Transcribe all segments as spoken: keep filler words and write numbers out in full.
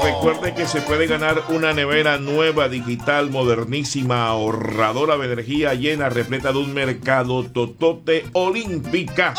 recuerde que se puede ganar una nevera nueva, digital, modernísima, ahorradora de energía, llena, repleta de un mercado totote olímpica.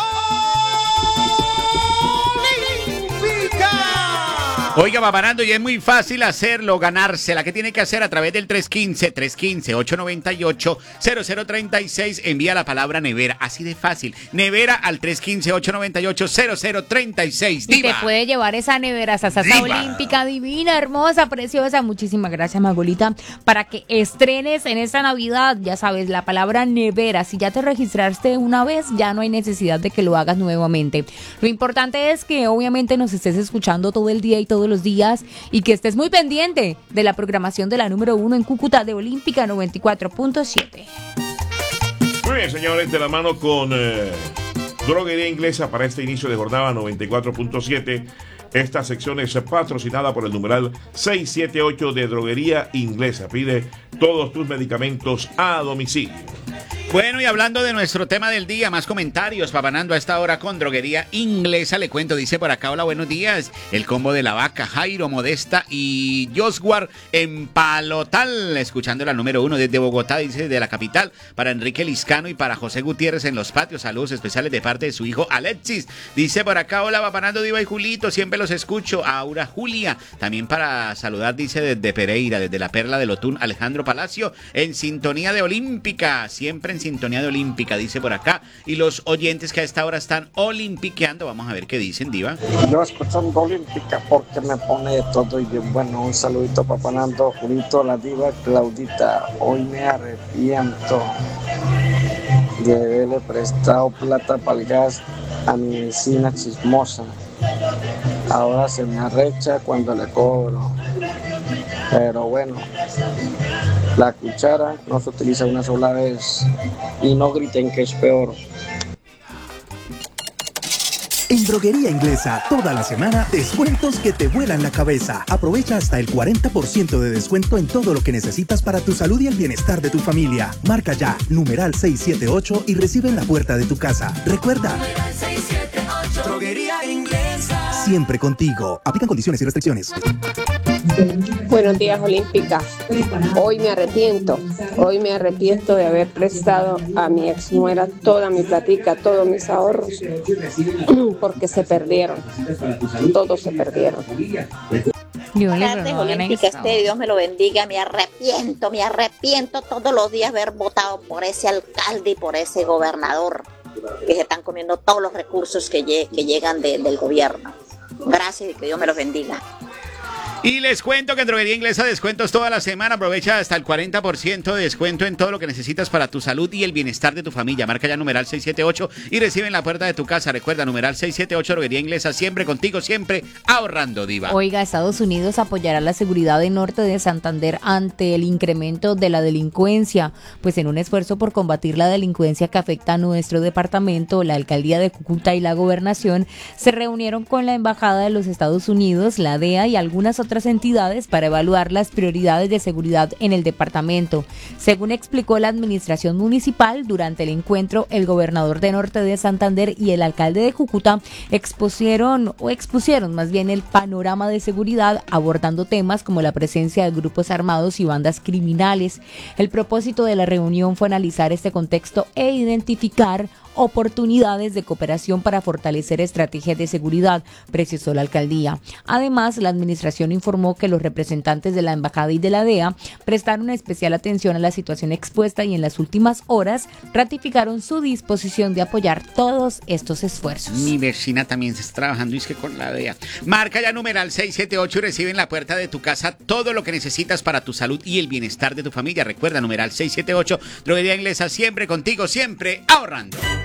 Oiga, Babanando, y es muy fácil hacerlo, ganársela. ¿Qué tiene que hacer? A través del tres uno cinco, tres uno cinco, ocho nueve ocho, cero cero tres seis, envía la palabra nevera. Así de fácil. Nevera al tres uno cinco, ocho nueve ocho, cero cero tres seis. Y te puede llevar esa nevera, esa salsa olímpica divina, hermosa, preciosa. Muchísimas gracias, Magolita, para que estrenes en esta Navidad, ya sabes, la palabra nevera. Si ya te registraste una vez, ya no hay necesidad de que lo hagas nuevamente. Lo importante es que obviamente nos estés escuchando todo el día y todo los días y que estés muy pendiente de la programación de la número uno en Cúcuta de Olímpica noventa y cuatro punto siete. Muy bien, señores, de la mano con eh, Droguería Inglesa para este inicio de jornada noventa y cuatro punto siete. Esta sección es patrocinada por el numeral seiscientos setenta y ocho de Droguería Inglesa. Pide todos tus medicamentos a domicilio. Bueno, y hablando de nuestro tema del día, más comentarios, Babanando a esta hora con Droguería Inglesa. Le cuento, dice por acá, hola, buenos días. El combo de la vaca, Jairo, Modesta y Josguar en Palotal, escuchando la número uno desde Bogotá, dice, de la capital, para Enrique Liscano y para José Gutiérrez en los patios. Saludos especiales de parte de su hijo Alexis. Dice por acá, hola, Babanando, Diva y Julito, siempre los escucho. Aura Julia, también para saludar, dice, desde Pereira, desde la Perla del Otún, Alejandro Palacio, en sintonía de Olímpica, siempre en sintonía de Olímpica, dice por acá. Y los oyentes que a esta hora están olimpiqueando, vamos a ver qué dicen, Diva. Yo escuchando Olímpica porque me pone de todo y bien bueno. Un saludito para Babanando, Julito, la Diva, Claudita. Hoy me arrepiento de haberle prestado plata para el gas a mi vecina chismosa. Ahora se me arrecha cuando le cobro. Pero bueno, la cuchara no se utiliza una sola vez y no griten que es peor. En Droguería Inglesa, toda la semana, descuentos que te vuelan la cabeza. Aprovecha hasta el cuarenta por ciento de descuento en todo lo que necesitas para tu salud y el bienestar de tu familia. Marca ya, numeral seiscientos setenta y ocho y recibe en la puerta de tu casa. Recuerda, Droguería Inglesa, siempre contigo. Aplican condiciones y restricciones. Buenos días, Olímpica. Hoy me arrepiento, hoy me arrepiento de haber prestado a mi ex nuera toda mi platica, todos mis ahorros, porque se perdieron, todos se perdieron. Tardes Olímpica, este Dios me lo bendiga. Me arrepiento, me arrepiento todos los días de haber votado por ese alcalde y por ese gobernador que se están comiendo todos los recursos que, lle- que llegan de- del gobierno. Gracias y que Dios me los bendiga. Y les cuento que en Droguería Inglesa descuentos toda la semana. Aprovecha hasta el cuarenta por ciento de descuento en todo lo que necesitas para tu salud y el bienestar de tu familia. Marca ya numeral seiscientos setenta y ocho y recibe en la puerta de tu casa. Recuerda, numeral seiscientos setenta y ocho, Droguería Inglesa, siempre contigo, siempre ahorrando, Diva. Oiga, Estados Unidos apoyará la seguridad del norte de Santander ante el incremento de la delincuencia. Pues en un esfuerzo por combatir la delincuencia que afecta a nuestro departamento, la alcaldía de Cúcuta y la gobernación se reunieron con la embajada de los Estados Unidos, la D E A y algunas otras entidades para evaluar las prioridades de seguridad en el departamento. Según explicó la administración municipal, durante el encuentro, el gobernador de Norte de Santander y el alcalde de Cúcuta expusieron o expusieron más bien el panorama de seguridad, abordando temas como la presencia de grupos armados y bandas criminales. El propósito de la reunión fue analizar este contexto e identificar oportunidades de cooperación para fortalecer estrategias de seguridad, precisó la alcaldía. Además, la administración informó que los representantes de la embajada y de la D E A prestaron especial atención a la situación expuesta y en las últimas horas ratificaron su disposición de apoyar todos estos esfuerzos. Mi vecina también se está trabajando y es que con la D E A. Marca ya numeral seiscientos setenta y ocho y recibe en la puerta de tu casa todo lo que necesitas para tu salud y el bienestar de tu familia. Recuerda, numeral seiscientos setenta y ocho, Droguería Inglesa, siempre contigo, siempre ahorrando.